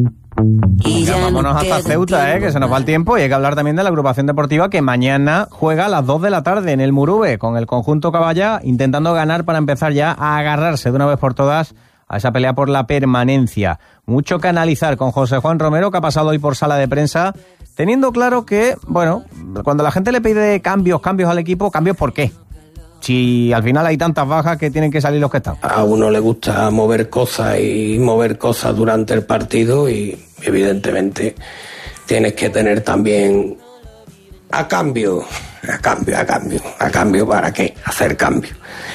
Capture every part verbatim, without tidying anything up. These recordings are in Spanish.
Y ya vámonos hasta Ceuta, eh, que se nos va el tiempo, y hay que hablar también de la agrupación deportiva que mañana juega a las dos de la tarde en el Murube con el conjunto Caballa, intentando ganar para empezar ya a agarrarse de una vez por todas a esa pelea por la permanencia. Mucho que analizar con José Juan Romero, que ha pasado hoy por sala de prensa, teniendo claro que, bueno, cuando la gente le pide cambios, cambios al equipo, ¿cambios por qué? Si al final hay tantas bajas que tienen que salir los que están. A uno le gusta mover cosas y mover cosas durante el partido y evidentemente tienes que tener también a cambio, a cambio, a cambio, a cambio ¿para qué? Hacer cambio.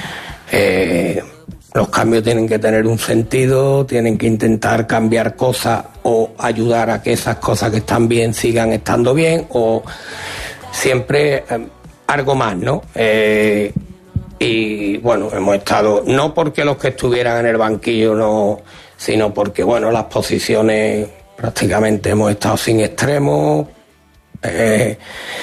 Eh, los cambios tienen que tener un sentido, tienen que intentar cambiar cosas o ayudar a que esas cosas que están bien sigan estando bien o siempre eh, algo más, ¿no? Eh, y bueno, hemos estado, no porque los que estuvieran en el banquillo no, sino porque bueno, las posiciones prácticamente hemos estado sin extremos, eh,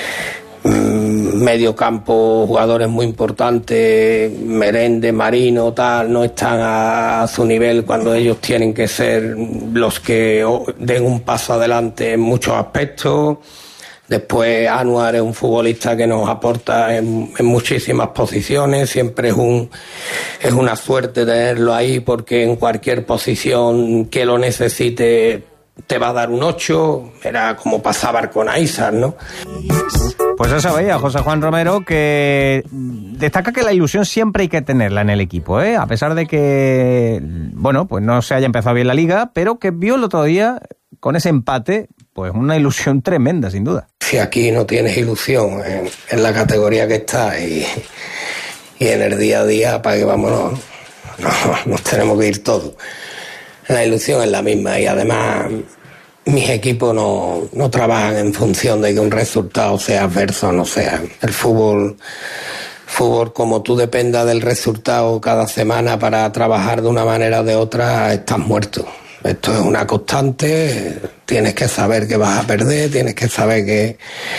medio campo, jugadores muy importantes, Merende, Marino, tal, no están a, a su nivel cuando ellos tienen que ser los que den un paso adelante en muchos aspectos. Después Anuar es un futbolista que nos aporta en, en muchísimas posiciones, siempre es un es una suerte tenerlo ahí porque en cualquier posición que lo necesite te va a dar un ocho, era como pasaba con Aizar, ¿no? Pues eso veía José Juan Romero, que destaca que la ilusión siempre hay que tenerla en el equipo, ¿eh? A pesar de que, bueno, pues no se haya empezado bien la liga, pero que vio el otro día con ese empate, pues una ilusión tremenda, sin duda. Si aquí no tienes ilusión en, en la categoría que está y, y en el día a día, para que vámonos, no, nos tenemos que ir todos. La ilusión es la misma y además mis equipos no, no trabajan en función de que un resultado sea adverso o no sea. El fútbol, fútbol, como tú dependas del resultado cada semana para trabajar de una manera o de otra, estás muerto. Esto es una constante, tienes que saber que vas a perder, tienes que saber que,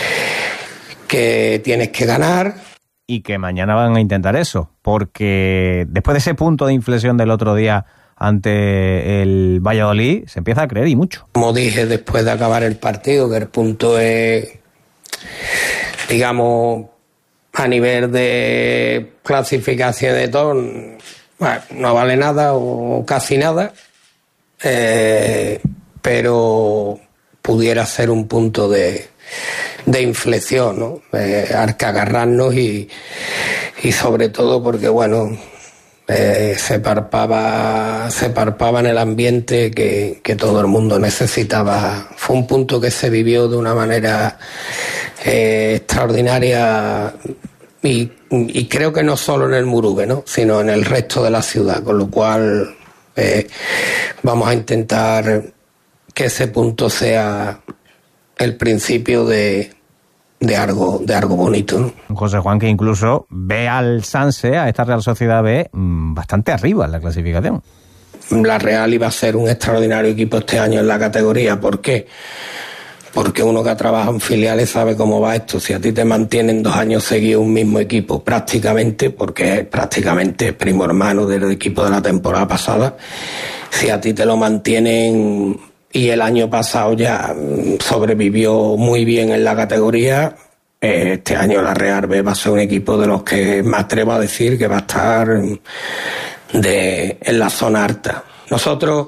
que tienes que ganar. Y que mañana van a intentar eso, porque después de ese punto de inflexión del otro día ante el Valladolid, se empieza a creer y mucho. Como dije después de acabar el partido, que el punto es, digamos, a nivel de clasificación de todo, bueno, no vale nada o casi nada. Eh, pero pudiera ser un punto de, de inflexión, ¿no? Eh, hay que agarrarnos y, y sobre todo porque, bueno, eh, se parpaba, se parpaba en el ambiente que, que todo el mundo necesitaba. Fue un punto que se vivió de una manera eh, extraordinaria y, y creo que no solo en el Murube, ¿no? Sino en el resto de la ciudad, con lo cual Eh, vamos a intentar que ese punto sea el principio de, de algo de algo bonito, ¿no? José Juan, que incluso ve al Sanse, a esta Real Sociedad B, bastante arriba en la clasificación. La Real iba a ser un extraordinario equipo este año en la categoría. ¿Por qué? Porque uno que ha trabajado en filiales sabe cómo va esto. Si a ti te mantienen dos años seguidos un mismo equipo, prácticamente, porque es prácticamente primo hermano del equipo de la temporada pasada, si a ti te lo mantienen y el año pasado ya sobrevivió muy bien en la categoría, este año la Real B va a ser un equipo de los que me atrevo a decir que va a estar de, en la zona alta. Nosotros...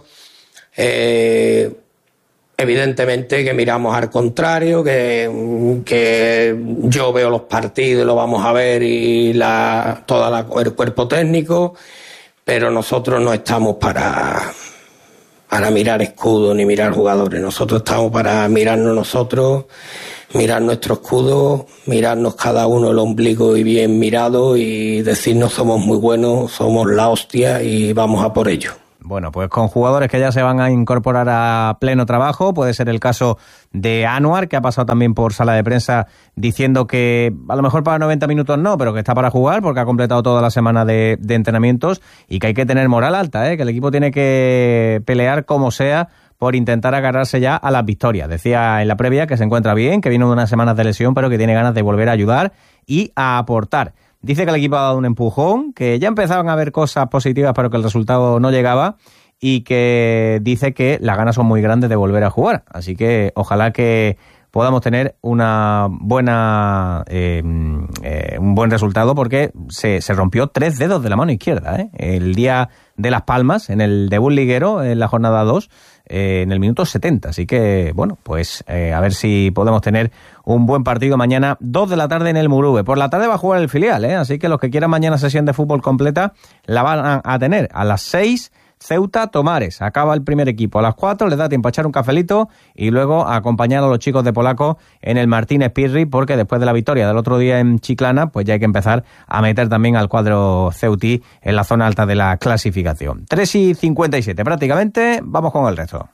Eh, Evidentemente que miramos al contrario, que, que yo veo los partidos, lo vamos a ver y la, toda la, el cuerpo técnico, pero nosotros no estamos para, para mirar escudos ni mirar jugadores. Nosotros estamos para mirarnos nosotros, mirar nuestro escudo, mirarnos cada uno el ombligo y bien mirado y decirnos somos muy buenos, somos la hostia y vamos a por ello. Bueno, pues con jugadores que ya se van a incorporar a pleno trabajo, puede ser el caso de Anuar, que ha pasado también por sala de prensa diciendo que a lo mejor para noventa minutos no, pero que está para jugar porque ha completado toda la semana de, de entrenamientos y que hay que tener moral alta, ¿eh? Que el equipo tiene que pelear como sea por intentar agarrarse ya a las victorias. Decía en la previa que se encuentra bien, que vino de unas semanas de lesión, pero que tiene ganas de volver a ayudar y a aportar. Dice que el equipo ha dado un empujón, que ya empezaban a haber cosas positivas, pero que el resultado no llegaba y que dice que las ganas son muy grandes de volver a jugar. Así que ojalá que podamos tener una buena eh, eh, un buen resultado, porque se, se rompió tres dedos de la mano izquierda, ¿eh? El día de Las Palmas, en el debut liguero, en la jornada dos, eh, en el minuto setenta. Así que, bueno, pues eh, a ver si podemos tener un buen partido mañana, dos de la tarde en el Muruve. Por la tarde va a jugar el filial, ¿eh? Así que los que quieran mañana sesión de fútbol completa la van a, a tener a las seis. Ceuta Tomares, acaba el primer equipo a las cuatro, les da tiempo a echar un cafelito y luego a acompañar a los chicos de Polaco en el Martínez Pirri, porque después de la victoria del otro día en Chiclana, pues ya hay que empezar a meter también al cuadro ceutí en la zona alta de la clasificación. tres y cincuenta y siete prácticamente, vamos con el resto.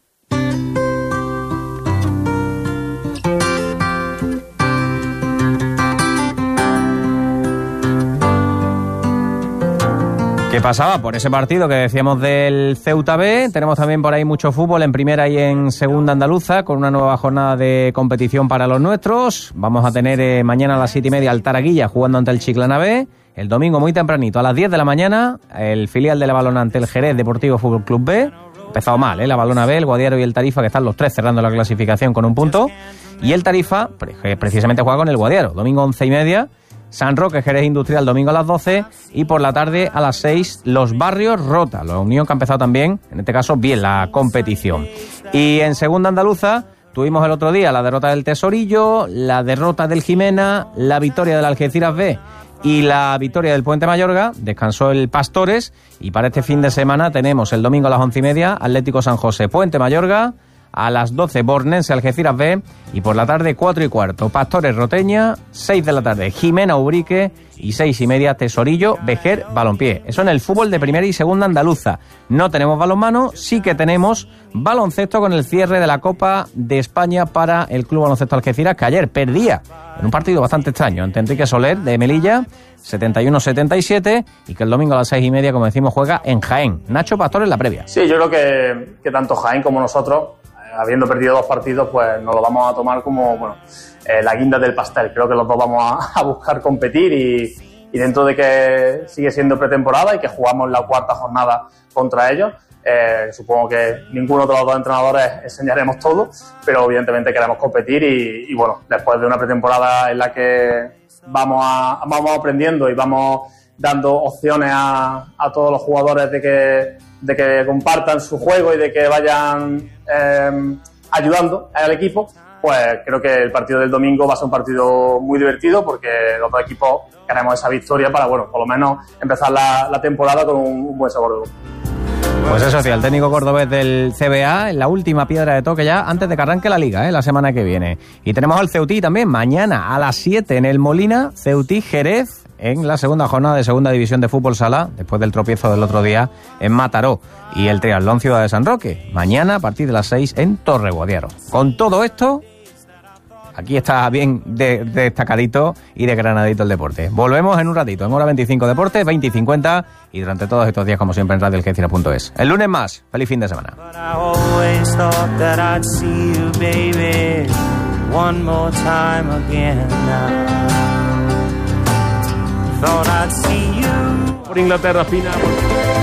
¿Qué pasaba por ese partido que decíamos del Ceuta B? Tenemos también por ahí mucho fútbol en primera y en segunda andaluza, con una nueva jornada de competición para los nuestros. Vamos a tener eh, mañana a las siete y media al Taraguilla jugando ante el Chiclana B. El domingo muy tempranito, a las diez de la mañana, el filial de La Balona ante el Jerez Deportivo Fútbol Club B. Empezado mal, ¿eh? La Balona B, el Guadiaro y el Tarifa, que están los tres cerrando la clasificación con un punto. Y el Tarifa, precisamente juega con el Guadiaro. Domingo once y media. San Roque, Jerez Industrial, domingo a las doce, y por la tarde a las seis, Los Barrios Rota, la Unión, que ha empezado también, en este caso, bien la competición. Y en segunda andaluza tuvimos el otro día la derrota del Tesorillo, la derrota del Jimena, la victoria del Algeciras B y la victoria del Puente Mayorga. Descansó el Pastores, y para este fin de semana tenemos el domingo a las once y media, Atlético San José, Puente Mayorga. A las doce, Bornense, Algeciras B, y por la tarde, cuatro y cuarto, Pastores Roteña, seis de la tarde, Jimena Ubrique, y seis y media, Tesorillo, Vejer, Balompié. Eso en el fútbol de primera y segunda andaluza. No tenemos balonmano, sí que tenemos baloncesto con el cierre de la Copa de España para el Club Baloncesto Algeciras, que ayer perdía en un partido bastante extraño ante Enrique Soler de Melilla, setenta y uno setenta y siete, y que el domingo a las seis y media, como decimos, juega en Jaén. Nacho Pastor en la previa. Sí, yo creo que, que tanto Jaén como nosotros, habiendo perdido dos partidos, pues nos lo vamos a tomar como, bueno, eh, la guinda del pastel. Creo que los dos vamos a, a buscar competir, y, y dentro de que sigue siendo pretemporada y que jugamos la cuarta jornada contra ellos, eh, supongo que ninguno de los dos entrenadores enseñaremos todo, pero evidentemente queremos competir y, y bueno, después de una pretemporada en la que vamos, a, vamos aprendiendo y vamos dando opciones a, a todos los jugadores de que, de que compartan su juego y de que vayan eh, ayudando al equipo, pues creo que el partido del domingo va a ser un partido muy divertido, porque los dos equipos queremos esa victoria para, bueno, por lo menos empezar la, la temporada con un, un buen sabor de boca. Pues eso, sí, el técnico cordobés del C B A en la última piedra de toque ya antes de que arranque la Liga, ¿eh? La semana que viene. Y tenemos al Ceutí también mañana a las siete en el Molina, Ceutí Jerez, en la segunda jornada de segunda división de fútbol sala, después del tropiezo del otro día en Mataró. Y el Triatlón Ciudad de San Roque, mañana a partir de las seis en Torre Guadiaro. Con todo esto, aquí está bien de, de destacadito y de granadito el deporte. Volvemos en un ratito, en hora veinticinco Deportes, veinte y cincuenta, y durante todos estos días, como siempre, en radio algeciras punto es. El lunes más. Feliz fin de semana. Por Inglaterra, Fina.